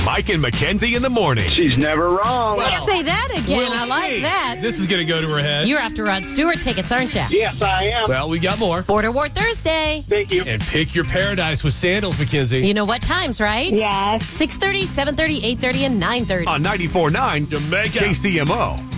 Mike and Mackenzie in the morning. She's never wrong. Let's say that again. We'll I like see. that. This is going to go to her head. You're after Rod Stewart tickets, aren't you? Yes, I am. Well, we got more. Border War Thursday. Thank you. And pick your paradise with sandals, Mackenzie. You know what times, right? Yes. 6:30, 7:30, 8:30, and 9:30. On 94.9 Jamaica. KCMO.